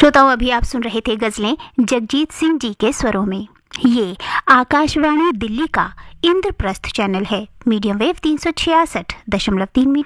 श्रोताओं, अभी आप सुन रहे थे गजलें जगजीत सिंह जी के स्वरों में। ये आकाशवाणी दिल्ली का इंद्रप्रस्थ चैनल है। Medium wave 366.3 metre